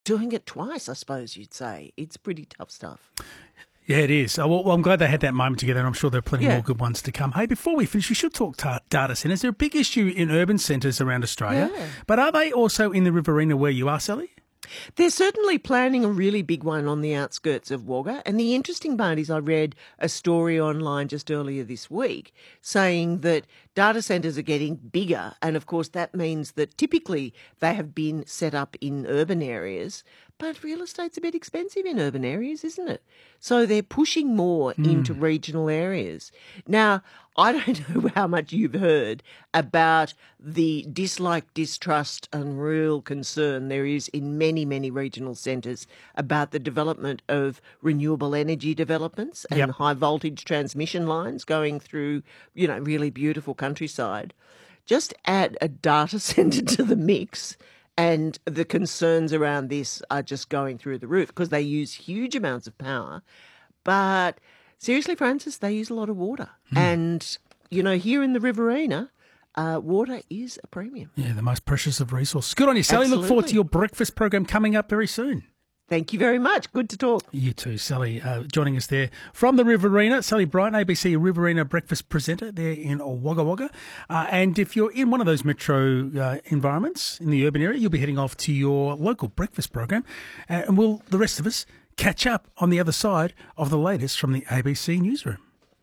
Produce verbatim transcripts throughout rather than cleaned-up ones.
doing it twice, I suppose you'd say. It's pretty tough stuff. Yeah, it is. Oh, well, I'm glad they had that moment together, and I'm sure there are plenty Yeah. more good ones to come. Hey, before we finish, we should talk ta- data centres. They're a big issue in urban centres around Australia, Yeah. but are they also in the Riverina where you are, Sally? They're certainly planning a really big one on the outskirts of Wagga. And the interesting part is I read a story online just earlier this week saying that data centres are getting bigger. And of course, that means that typically they have been set up in urban areas. But real estate's a bit expensive in urban areas, isn't it? So they're pushing more mm. into regional areas. Now, I don't know how much you've heard about the dislike, distrust and real concern there is in many, many regional centres about the development of renewable energy developments and yep. high voltage transmission lines going through, you know, really beautiful countryside. Just add a data centre to the mix and the concerns around this are just going through the roof because they use huge amounts of power. But seriously, Francis, they use a lot of water. Mm. And, you know, here in the Riverina, uh, water is a premium. Yeah, the most precious of resources. Good on you, Sally. Absolutely. Look forward to your breakfast program coming up very soon. Thank you very much. Good to talk. You too, Sally, uh, joining us there from the Riverina. Sally Brighton, A B C Riverina breakfast presenter there in Wagga Wagga. Uh, and if you're in one of those metro uh, environments in the urban area, you'll be heading off to your local breakfast program. Uh, and we'll, the rest of us, catch up on the other side of the latest from the A B C newsroom.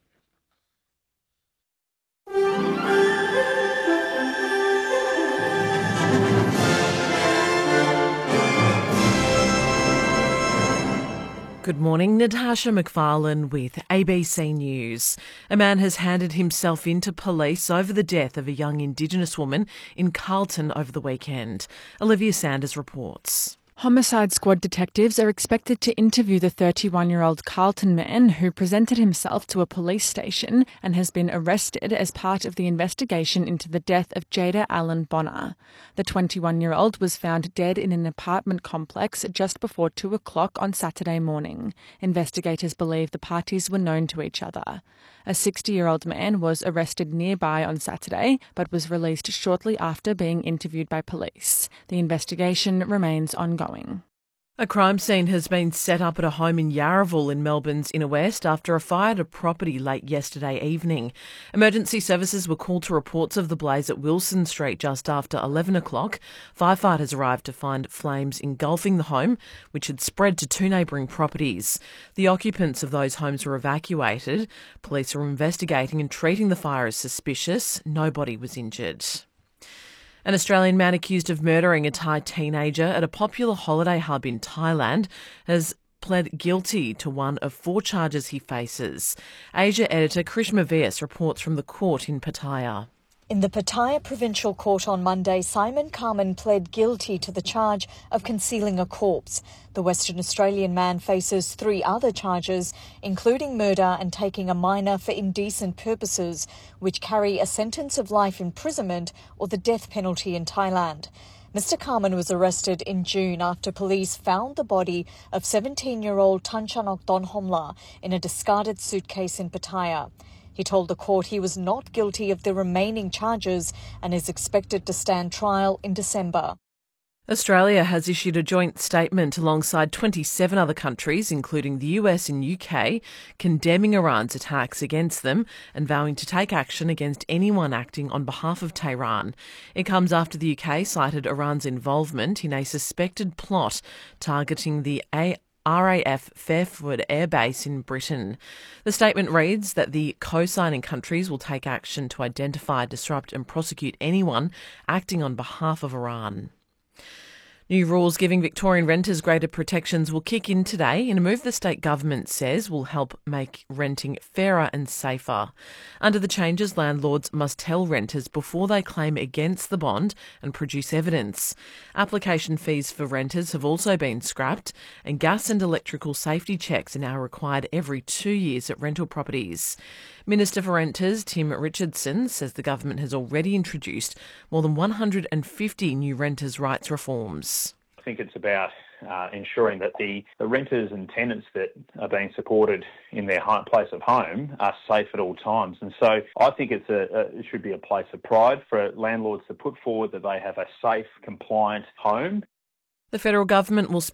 Good morning, Natasha McFarlane with A B C News. A man has handed himself in to police over the death of a young Indigenous woman in Carlton over the weekend. Olivia Sanders reports. Homicide Squad detectives are expected to interview the thirty-one-year-old Carlton man who presented himself to a police station and has been arrested as part of the investigation into the death of Jada Allen Bonner. The twenty-one-year-old was found dead in an apartment complex just before two o'clock on Saturday morning. Investigators believe the parties were known to each other. A sixty-year-old man was arrested nearby on Saturday but was released shortly after being interviewed by police. The investigation remains ongoing. A crime scene has been set up at a home in Yarraville in Melbourne's Inner West after a fire at a property late yesterday evening. Emergency services were called to reports of the blaze at Wilson Street just after eleven o'clock. Firefighters arrived to find flames engulfing the home, which had spread to two neighbouring properties. The occupants of those homes were evacuated. Police are investigating and treating the fire as suspicious. Nobody was injured. An Australian man accused of murdering a Thai teenager at a popular holiday hub in Thailand has pled guilty to one of four charges he faces. Asia editor Krishma Vyas reports from the court in Pattaya. In the Pattaya Provincial Court on Monday, Simon Carman pled guilty to the charge of concealing a corpse. The Western Australian man faces three other charges, including murder and taking a minor for indecent purposes, which carry a sentence of life imprisonment or the death penalty in Thailand. Mister Carman was arrested in June after police found the body of seventeen-year-old Tanchanok Donhomla in a discarded suitcase in Pattaya. He told the court he was not guilty of the remaining charges and is expected to stand trial in December. Australia has issued a joint statement alongside twenty-seven other countries, including the U S and U K, condemning Iran's attacks against them and vowing to take action against anyone acting on behalf of Tehran. It comes after the U K cited Iran's involvement in a suspected plot targeting the A. R A F Fairford Air Base in Britain. The statement reads that the co-signing countries will take action to identify, disrupt and prosecute anyone acting on behalf of Iran. New rules giving Victorian renters greater protections will kick in today in a move the state government says will help make renting fairer and safer. Under the changes, landlords must tell renters before they claim against the bond and produce evidence. Application fees for renters have also been scrapped, and gas and electrical safety checks are now required every two years at rental properties. Minister for Renters Tim Richardson says the government has already introduced more than one hundred fifty new renters' rights reforms. I think it's about uh, ensuring that the, the renters and tenants that are being supported in their home, place of home are safe at all times. And so I think it's a, a, it should be a place of pride for landlords to put forward that they have a safe, compliant home. The federal government will